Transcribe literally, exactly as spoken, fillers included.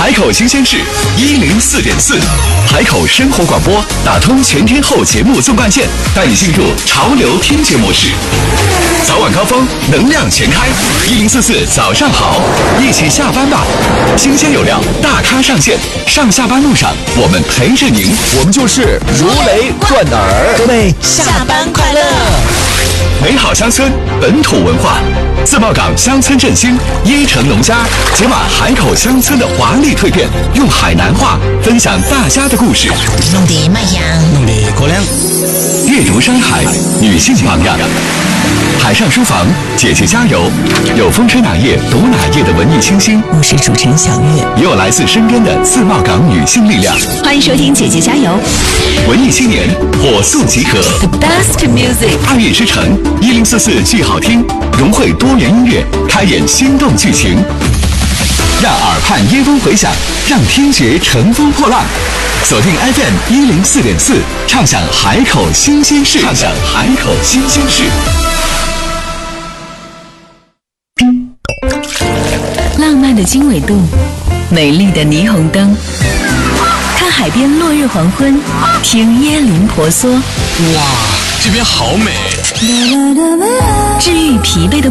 海口新鲜事一零四点四，海口生活广播打通全天候节目纵贯线，带你进入潮流听觉模式。早晚高峰，能量全开，一零四四早上好，一起下班吧。新鲜有料，大咖上线，上下班路上我们陪着您， 我们就是如雷贯耳。 各位下班快乐！ 美好乡村，本土文化，自贸港乡村振兴，椰城农家解码海口乡村的华丽蜕变，用海南话分享大家的故事。 弄得卖香， 弄得高粱。 阅读山海，女性榜样。海上书房，姐姐加油！有风吹哪页读哪页的文艺清新， 我是主持人小月， 也有来自身边的自贸港女性力量。 欢迎收听姐姐加油！ 文艺青年火速集合 The best music， 二月之城一零四四剧好听，融汇多元音乐，开演心动剧情，让耳畔椰风回响，让听觉乘风破浪。锁定 F M 一零四点四，畅享海口新鲜事，畅享海口新鲜事。 浪漫的经纬度，美丽的霓虹灯，看海边落日黄昏，听椰林婆娑。 哇，这边好美！ 治愈疲惫的